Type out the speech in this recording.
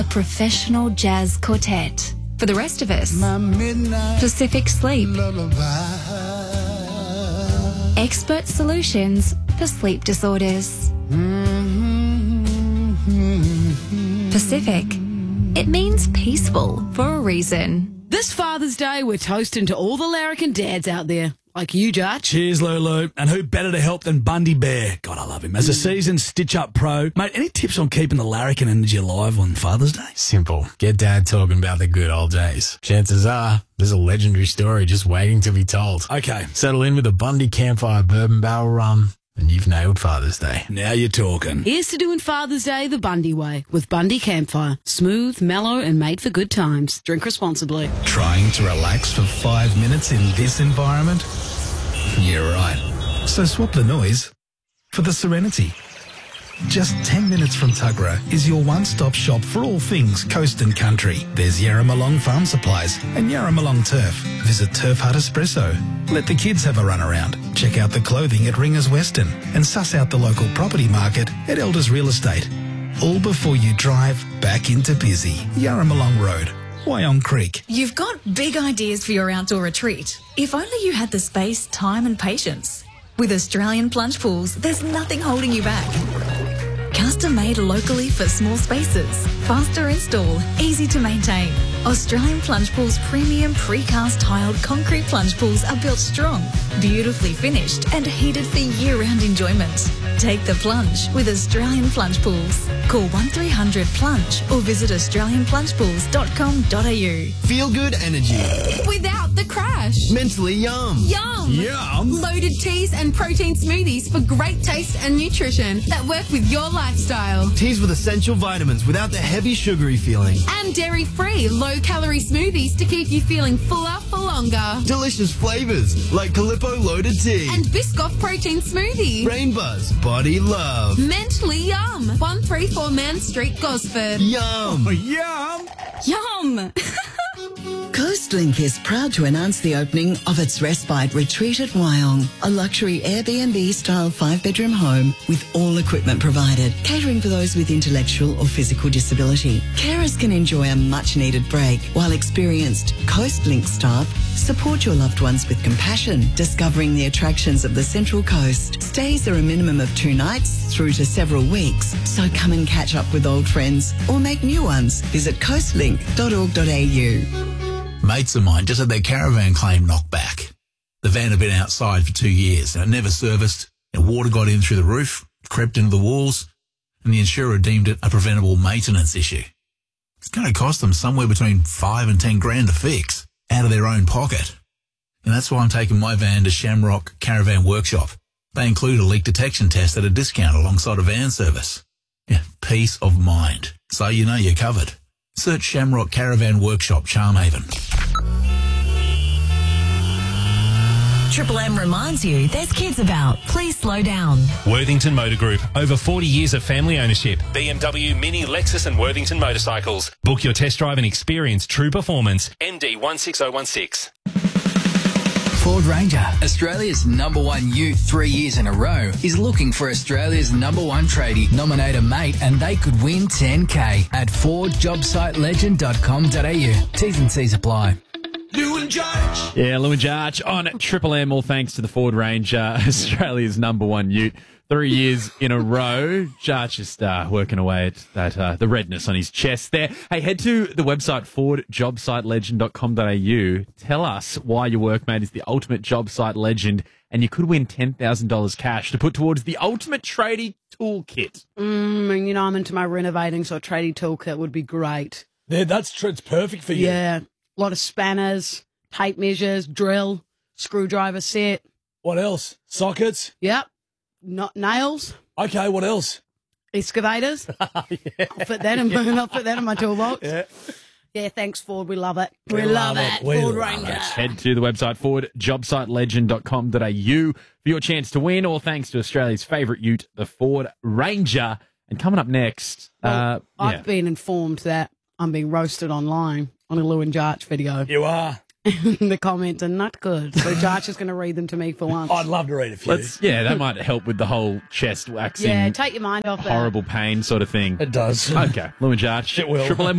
A professional jazz quartet. For the rest of us, Pacific Sleep. Expert solutions for sleep disorders. Pacific. It means peaceful for a reason. This Father's Day, we're toasting to all the larrikin dads out there. Like you, Judge. Cheers, Lulu. And who better to help than Bundy Bear? God, I love him. As a seasoned stitch-up pro. Mate, any tips on keeping the larrikin energy alive on Father's Day? Simple. Get Dad talking about the good old days. Chances are there's a legendary story just waiting to be told. Okay. Settle in with a Bundy Campfire bourbon barrel rum and you've nailed Father's Day. Now you're talking. Here's to doing Father's Day the Bundy way with Bundy Campfire. Smooth, mellow, and made for good times. Drink responsibly. Trying to relax for 5 minutes in this environment? You're right. So swap the noise for the serenity. Just 10 minutes from Tuggerah is your one-stop shop for all things coast and country. There's Yarramalong Farm Supplies and Yarramalong Turf. Visit Turf Hut Espresso. Let the kids have a run around. Check out the clothing at Ringers Western and suss out the local property market at Elders Real Estate. All before you drive back into busy Yarramalong Road, Wyong Creek. You've got big ideas for your outdoor retreat. If only you had the space, time and patience. With Australian Plunge Pools, there's nothing holding you back. Custom made locally for small spaces. Faster install, easy to maintain. Australian Plunge Pools premium precast tiled concrete plunge pools are built strong, beautifully finished and heated for year-round enjoyment. Take the plunge with Australian Plunge Pools. Call 1300 Plunge or visit australianplungepools.com.au. Feel good energy. Without the crash. Mentally yum. Yum. Yum. Loaded teas and protein smoothies for great taste and nutrition that work with your lifestyle. Teas with essential vitamins without the heavy sugary feeling. And dairy-free, low-calorie smoothies to keep you feeling fuller for longer. Delicious flavours like Calippo Loaded Tea. And Biscoff Protein Smoothie. Brain Buzz Body Love. Mentally Yum. 134 Man Street, Gosford. Yum. Yum. Yum. Coastlink is proud to announce the opening of its Respite Retreat at Wyong, a luxury Airbnb-style 5-bedroom home with all equipment provided, catering for those with intellectual or physical disability. Carers can enjoy a much-needed break, while experienced Coastlink staff support your loved ones with compassion, discovering the attractions of the Central Coast. Stays are a minimum of 2 nights through to several weeks, so come and catch up with old friends or make new ones. Visit coastlink.org.au. Mates of mine just had their caravan claim knocked back. The van had been outside for 2 years and it never serviced. And water got in through the roof, crept into the walls, and the insurer deemed it a preventable maintenance issue. It's going to cost them somewhere between 5 and 10 grand to fix, out of their own pocket. And that's why I'm taking my van to Shamrock Caravan Workshop. They include a leak detection test at a discount alongside a van service. Yeah, peace of mind. So you know you're covered. Search Shamrock Caravan Workshop, Charmhaven. Triple M reminds you there's kids about. Please slow down. Worthington Motor Group. Over 40 years of family ownership. BMW, Mini, Lexus and Worthington motorcycles. Book your test drive and experience true performance. MD 16016. Ford Ranger, Australia's #1 ute 3 years in a row, is looking for Australia's #1 tradie. Nominate a mate and they could win $10K at FordJobsiteLegend.com.au. T's and C's apply. Lou and Judge. Yeah, Lou and Judge on Triple M, all thanks to the Ford Ranger, Australia's #1 ute. 3 years in a row. Judge just working away at that the redness on his chest there. Hey, head to the website FordJobsiteLegend.com.au. Tell us why your workmate is the ultimate job site legend, and you could win $10,000 cash to put towards the ultimate tradie toolkit. You know, I'm into my renovating, so a tradie toolkit would be great. Yeah, it's perfect for you. Yeah, a lot of spanners, tape measures, drill, screwdriver set. What else? Sockets? Yep. Not nails. Okay, what else? Excavators. Yeah. I'll put that in my toolbox. Yeah, thanks, Ford. We love it. We love it. Ford Ranger. Head to the website FordJobsiteLegend.com.au for your chance to win, all thanks to Australia's favourite ute, the Ford Ranger. And coming up next... I've been informed that I'm being roasted online on a Lou and Jarch video. You are? The comments are not good. So Josh is going to read them to me for once. I'd love to read a few. That might help with the whole chest waxing. Yeah, take your mind off that. Horrible pain sort of thing. It does. Okay, Lou and Josh. It will. Triple M